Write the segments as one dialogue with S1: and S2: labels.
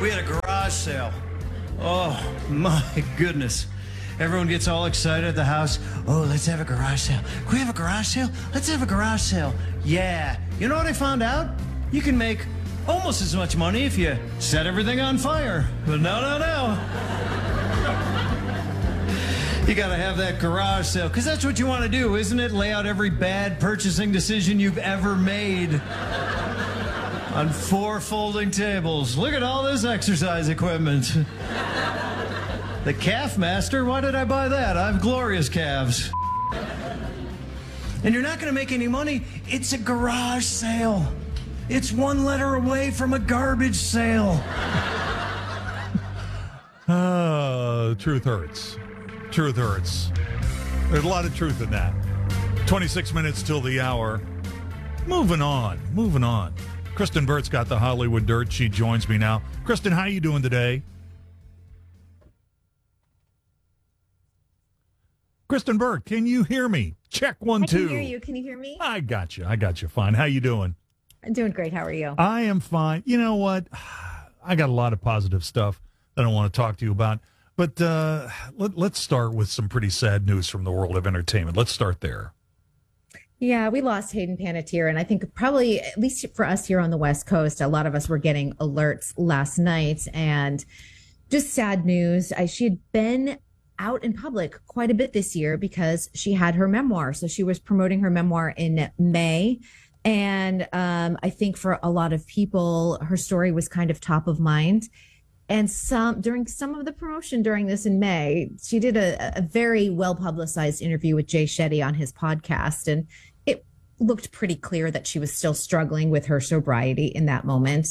S1: We had a garage sale. Oh, my goodness. Everyone gets all excited at the house. Oh, let's have a garage sale. Can we have a garage sale? Let's have a garage sale. Yeah. You know what I found out? You can make almost as much money if you set everything on fire. But no. You gotta have that garage sale, because that's what you want to do, isn't it? Lay out every bad purchasing decision you've ever made on 4 folding tables. Look at all this exercise equipment. The Calf Master, why did I buy that? I have glorious calves. And you're not gonna make any money. It's a garage sale. It's 1 letter away from a garbage sale.
S2: Truth hurts. Truth hurts. There's a lot of truth in that. 26 minutes till the hour. Moving on. Kristen Burt's got the Hollywood Dirt. She joins me now. Kristen, how you doing today? Kristen Burt, can you hear me? Check 1, 2.
S3: I can hear you. Can you hear me?
S2: I got you. Fine. How you doing?
S3: I'm doing great. How are you?
S2: I am fine. You know what? I got a lot of positive stuff that I want to talk to you about. But let's start with some pretty sad news from the world of entertainment. Let's start there.
S3: Yeah, we lost Hayden Panettiere, and I think probably, at least for us here on the West Coast, a lot of us were getting alerts last night, and just sad news. She had been out in public quite a bit this year because she had her memoir. So she was promoting her memoir in May. And I think for a lot of people, her story was kind of top of mind. And during some of the promotion during this in May, she did a very well-publicized interview with Jay Shetty on his podcast. And it looked pretty clear that she was still struggling with her sobriety in that moment.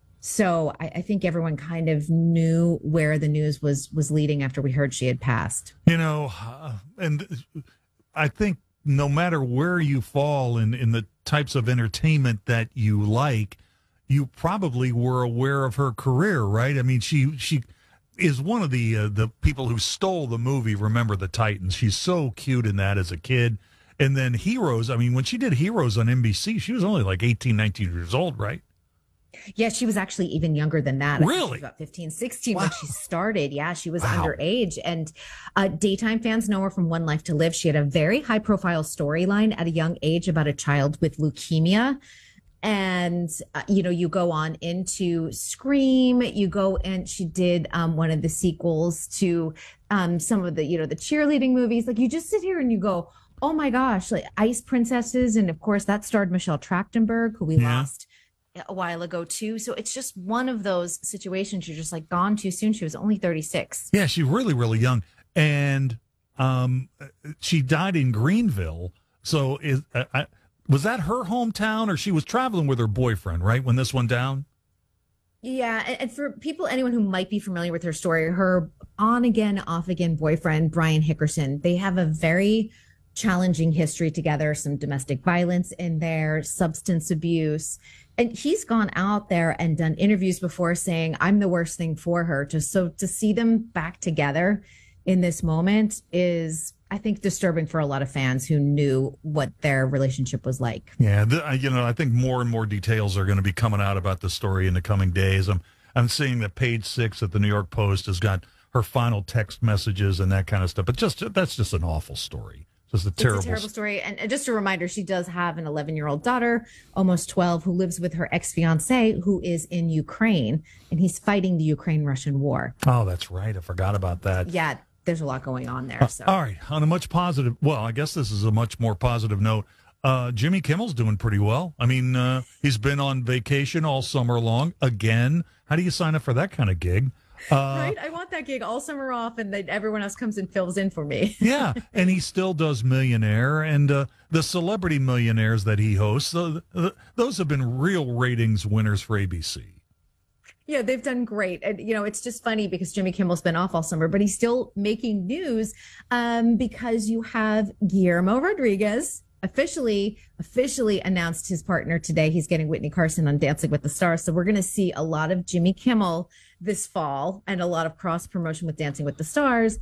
S3: So I think everyone kind of knew where the news was leading after we heard she had passed.
S2: You know, and I think no matter where you fall in the types of entertainment that you like, you probably were aware of her career, right? I mean, she is one of the people who stole the movie Remember the Titans. She's so cute in that as a kid. And then Heroes, I mean, when she did Heroes on NBC, she was only like 18, 19 years old, right?
S3: Yeah, she was actually even younger than that.
S2: Really?
S3: She was about 15, 16 when she started. Yeah, she was underage. And daytime fans know her from One Life to Live. She had a very high-profile storyline at a young age about a child with leukemia. And, you go on into Scream, and she did one of the sequels to some of the, the cheerleading movies. Like, you just sit here and you go, oh my gosh, like Ice Princesses. And of course that starred Michelle Trachtenberg, who we lost a while ago too. So it's just one of those situations you're just like gone too soon. She was only 36.
S2: Yeah, she's really, really young. And she died in Greenville. So was that her hometown, or she was traveling with her boyfriend, right, when this went down?
S3: Yeah, and for anyone who might be familiar with her story, her on-again, off-again boyfriend, Brian Hickerson, they have a very challenging history together, some domestic violence in there, substance abuse. And he's gone out there and done interviews before saying, I'm the worst thing for her. So to see them back together in this moment is, I think, disturbing for a lot of fans who knew what their relationship was like.
S2: Yeah, I think more and more details are going to be coming out about the story in the coming days. I'm seeing that Page 6 at the New York Post has got her final text messages and that kind of stuff. But that's just an awful story. It's a terrible
S3: story. And just a reminder, she does have an 11-year-old daughter, almost 12, who lives with her ex-fiance, who is in Ukraine, and he's fighting the Ukraine-Russian war.
S2: Oh, that's right. I forgot about that.
S3: Yeah, there's a lot going on there. So.
S2: All right. On a much positive, I guess this is a much more positive note. Jimmy Kimmel's doing pretty well. I mean, he's been on vacation all summer long. Again, how do you sign up for that kind of gig?
S3: Right? I want that gig all summer off, and then everyone else comes and fills in for me.
S2: Yeah, and he still does Millionaire, and the Celebrity Millionaires that he hosts, those have been real ratings winners for ABC.
S3: Yeah, they've done great. And, it's just funny because Jimmy Kimmel's been off all summer, but he's still making news because you have Guillermo Rodriguez officially announced his partner today. He's getting Whitney Carson on Dancing with the Stars. So we're going to see a lot of Jimmy Kimmel this fall and a lot of cross promotion with Dancing with the Stars.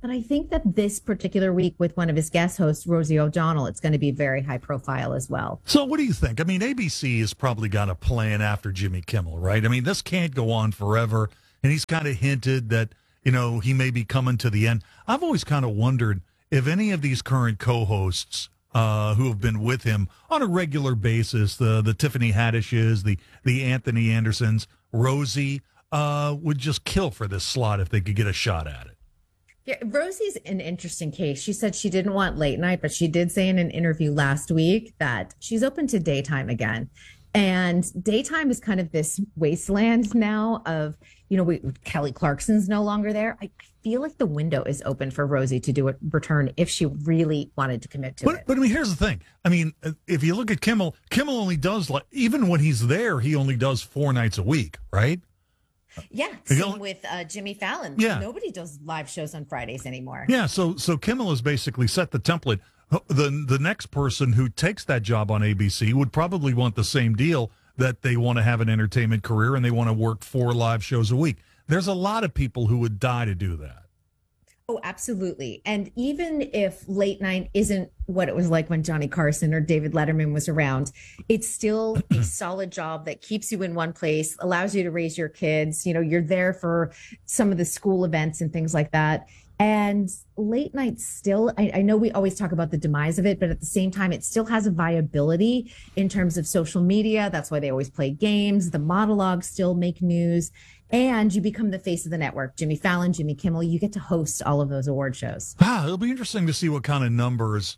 S3: But I think that this particular week with one of his guest hosts, Rosie O'Donnell, it's going to be very high profile as well.
S2: So what do you think? I mean, ABC has probably got a plan after Jimmy Kimmel, right? I mean, this can't go on forever. And he's kind of hinted that, he may be coming to the end. I've always kind of wondered if any of these current co-hosts who have been with him on a regular basis, the Tiffany Haddishes, the Anthony Andersons, Rosie, would just kill for this slot if they could get a shot at it.
S3: Yeah, Rosie's an interesting case. She said she didn't want late night, but she did say in an interview last week that she's open to daytime again. And daytime is kind of this wasteland now of, Kelly Clarkson's no longer there. I feel like the window is open for Rosie to do a return if she really wanted to commit to it.
S2: But I mean, here's the thing. I mean, if you look at Kimmel only does, even when he's there, he only does 4 nights a week, right?
S3: Yeah, same with Jimmy Fallon.
S2: Yeah.
S3: Nobody does live shows on Fridays anymore.
S2: Yeah, so Kimmel has basically set the template. The next person who takes that job on ABC would probably want the same deal, that they want to have an entertainment career and they want to work 4 live shows a week. There's a lot of people who would die to do that.
S3: Oh, absolutely. And even if late night isn't what it was like when Johnny Carson or David Letterman was around, it's still a solid job that keeps you in one place, allows you to raise your kids. You're there for some of the school events and things like that. And late night still, I know we always talk about the demise of it, but at the same time, it still has a viability in terms of social media. That's why they always play games. The monologues still make news. And you become the face of the network. Jimmy Fallon, Jimmy Kimmel, you get to host all of those award shows.
S2: It'll be interesting to see what kind of numbers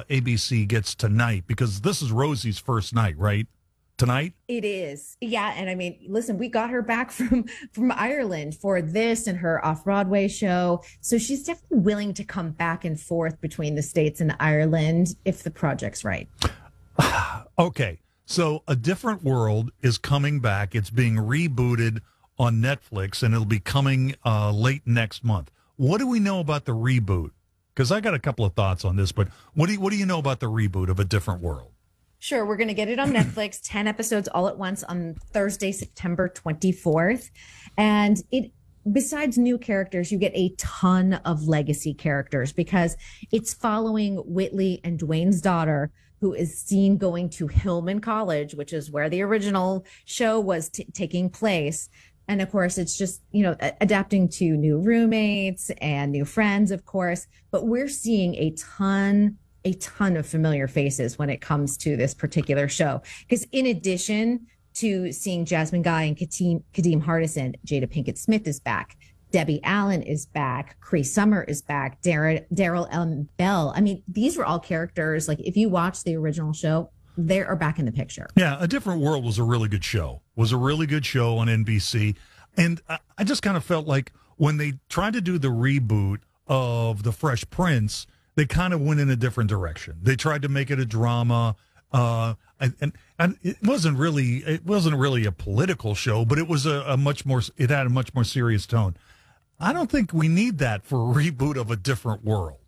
S2: ABC gets tonight, because this is Rosie's first night, right? Tonight?
S3: It is. Yeah. And I mean, listen, we got her back from Ireland for this and her off-Broadway show. So she's definitely willing to come back and forth between the States and Ireland if the project's right.
S2: Okay. So A Different World is coming back. It's being rebooted on Netflix, and it'll be coming late next month. What do we know about the reboot? Because I got a couple of thoughts on this, but what do you know about the reboot of A Different World?
S3: Sure, we're going to get it on Netflix, 10 episodes all at once on Thursday, September 24th. And besides new characters, you get a ton of legacy characters because it's following Whitley and Dwayne's daughter, who is seen going to Hillman College, which is where the original show was taking place. And of course, it's just, adapting to new roommates and new friends, of course. But we're seeing a ton of familiar faces when it comes to this particular show. Because in addition to seeing Jasmine Guy and Kadeem Hardison, Jada Pinkett Smith is back. Debbie Allen is back. Cree Summer is back. Daryl M. Bell. I mean, these were all characters. Like, if you watch the original show, they are back in the picture.
S2: Yeah, A Different World was a really good show. On NBC. And I just kind of felt like when they tried to do the reboot of The Fresh Prince, they kind of went in a different direction. They tried to make it a drama. And it wasn't really a political show, but it was it had a much more serious tone. I don't think we need that for a reboot of A Different World.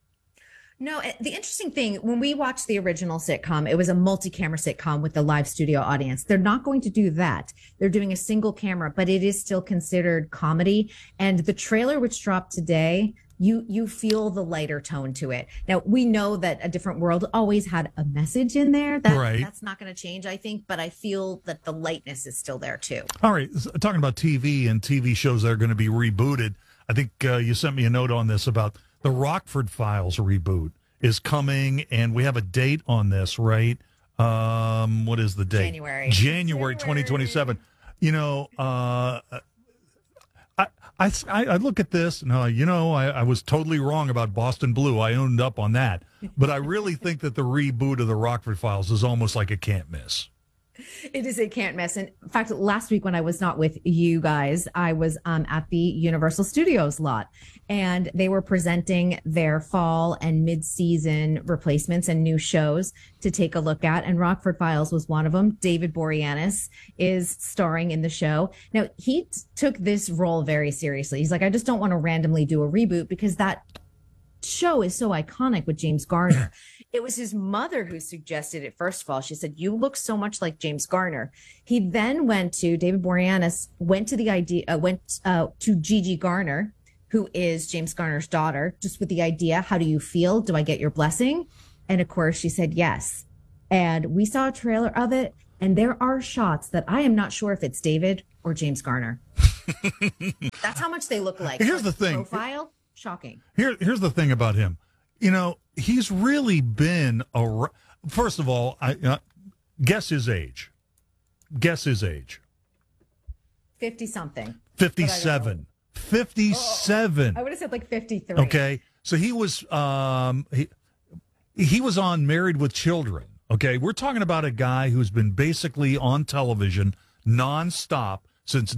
S3: No, the interesting thing, when we watched the original sitcom, it was a multi-camera sitcom with a live studio audience. They're not going to do that. They're doing a single camera, but it is still considered comedy. And the trailer, which dropped today, you feel the lighter tone to it. Now, we know that A Different World always had a message in there. That's not going to change, I think, but I feel that the lightness is still there, too.
S2: All right. Talking about TV and TV shows that are going to be rebooted, I think you sent me a note on this about the Rockford Files reboot is coming, and we have a date on this, right? What is the date? January 2027. I look at this, and I was totally wrong about Boston Blue. I owned up on that. But I really think that the reboot of the Rockford Files is almost like a can't miss.
S3: It is a can't miss. And in fact, last week when I was not with you guys, I was at the Universal Studios lot, and they were presenting their fall and mid-season replacements and new shows to take a look at. And Rockford Files was one of them. David Boreanaz is starring in the show. Now, he took this role very seriously. He's like, I just don't want to randomly do a reboot because that show is so iconic with James Garner. It was his mother who suggested it. First of all, she said, you look so much like James Garner. He then David Boreanaz went to Gigi Garner, who is James Garner's daughter, just with the idea, how do you feel? Do I get your blessing? And of course, she said yes. And we saw a trailer of it, and there are shots that I am not sure if it's David or James Garner. That's how much they look like.
S2: Here's the thing.
S3: Profile, shocking.
S2: Here's the thing about him. He's really been first of all, guess his age. Guess his age.
S3: 50-something.
S2: 57. 57.
S3: I would have said like 53.
S2: Okay. So he was he was on Married with Children. Okay. We're talking about a guy who's been basically on television nonstop since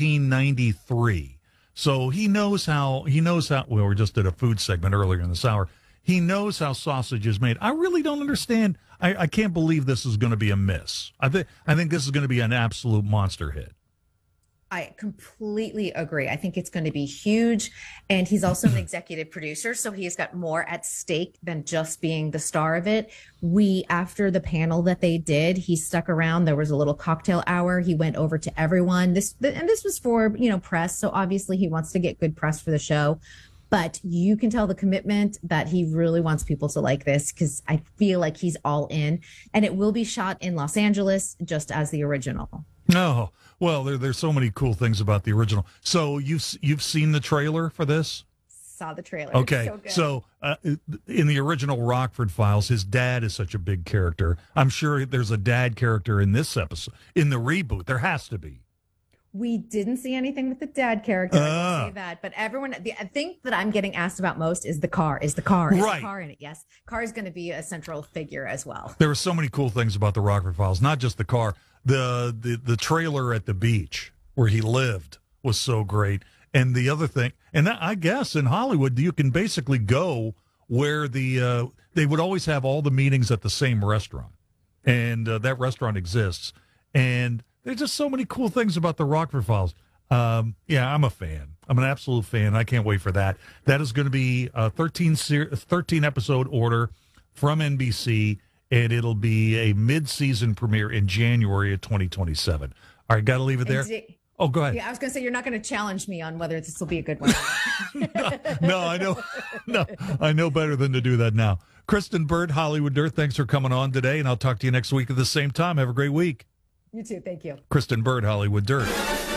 S2: 1993. So he knows how, well, we just did a food segment earlier in this hour. He knows how sausage is made. I really don't understand. I can't believe this is going to be a miss. I think this is going to be an absolute monster hit.
S3: I completely agree. I think it's going to be huge. And he's also an executive producer, so he's got more at stake than just being the star of it. After the panel that they did, he stuck around. There was a little cocktail hour. He went over to everyone. This was for, press. So obviously he wants to get good press for the show. But you can tell the commitment that he really wants people to like this, because I feel like he's all in. And it will be shot in Los Angeles, just as the original.
S2: No. Well, there's so many cool things about the original. So you've seen the trailer for this?
S3: Saw the trailer.
S2: Okay. So in the original Rockford Files, his dad is such a big character. I'm sure there's a dad character in this episode. In the reboot, there has to be.
S3: We didn't see anything with the dad character. I will say that. But everyone, the thing that I'm getting asked about most is the car. Is the car in it? Yes. Car is going to be a central figure as well.
S2: There were so many cool things about the Rockford Files, not just the car. The trailer at the beach where he lived was so great. And the other thing, and I guess in Hollywood, you can basically go where they would always have all the meetings at the same restaurant. And that restaurant exists. And there's just so many cool things about the Rockford Files. I'm a fan. I'm an absolute fan. I can't wait for that. That is going to be a 13 episode order from NBC, and it'll be a mid-season premiere in January of 2027. All right, got to leave it there. Oh, go ahead.
S3: Yeah, I was going to say, you're not going to challenge me on whether this will be a good one.
S2: No, I know. No, I know better than to do that now. Kristen Bird, Hollywood Dirt, thanks for coming on today, and I'll talk to you next week at the same time. Have a great week.
S3: You too. Thank you.
S2: Kristen Bird, Hollywood Dirt.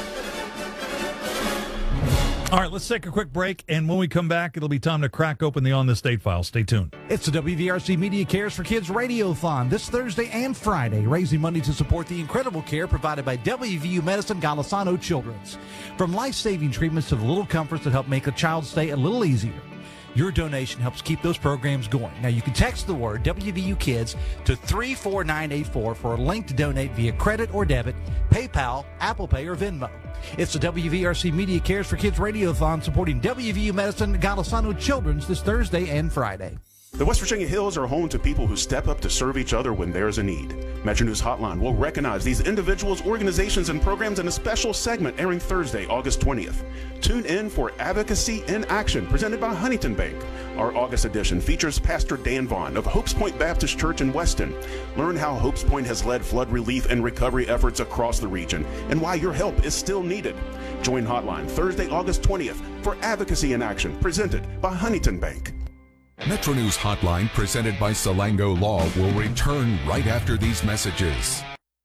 S2: All right, let's take a quick break, and when we come back, it'll be time to crack open the On the State file. Stay tuned.
S4: It's the WVRC Media Cares for Kids Radiothon this Thursday and Friday, raising money to support the incredible care provided by WVU Medicine Golisano Children's. From life-saving treatments to the little comforts that help make a child's stay a little easier. Your donation helps keep those programs going. Now, you can text the word WVU Kids to 34984 for a link to donate via credit or debit, PayPal, Apple Pay, or Venmo. It's the WVRC Media Cares for Kids Radiothon supporting WVU Medicine Golisano Children's this Thursday and Friday.
S5: The West Virginia Hills are home to people who step up to serve each other when there's a need. Metro News Hotline will recognize these individuals, organizations, and programs in a special segment airing Thursday, August 20th. Tune in for Advocacy in Action, presented by Huntington Bank. Our August edition features Pastor Dan Vaughn of Hopes Point Baptist Church in Weston. Learn how Hopes Point has led flood relief and recovery efforts across the region and why your help is still needed. Join Hotline Thursday, August 20th for Advocacy in Action, presented by Huntington Bank.
S6: Metro News Hotline, presented by Salango Law, will return right after these messages.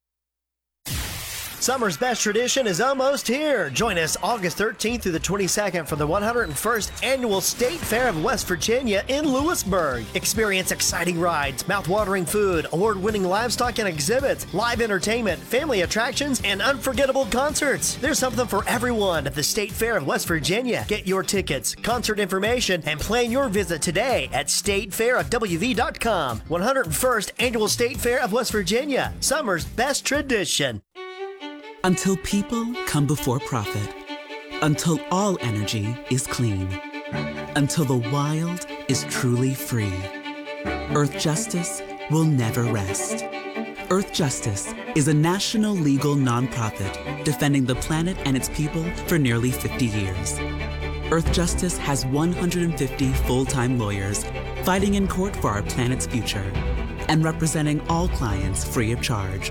S7: Summer's best tradition is almost here. Join us August 13th through the 22nd for the 101st Annual State Fair of West Virginia in Lewisburg. Experience exciting rides, mouth-watering food, award-winning livestock and exhibits, live entertainment, family attractions, and unforgettable concerts. There's something for everyone at the State Fair of West Virginia. Get your tickets, concert information, and plan your visit today at statefairofwv.com. 101st Annual State Fair of West Virginia. Summer's best tradition.
S8: Until people come before profit. Until all energy is clean. Until the wild is truly free. Earth Justice will never rest. Earth Justice is a national legal nonprofit defending the planet and its people for nearly 50 years. Earth Justice has 150 full-time lawyers fighting in court for our planet's future and representing all clients free of charge.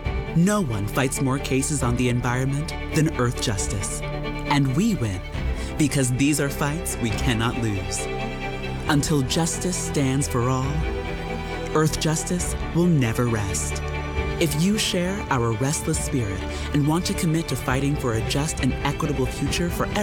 S8: No one fights more cases on the environment than Earth Justice. And we win Because these are fights we cannot lose. Until justice stands for all, Earth Justice will never rest. If you share our restless spirit and want to commit to fighting for a just and equitable future for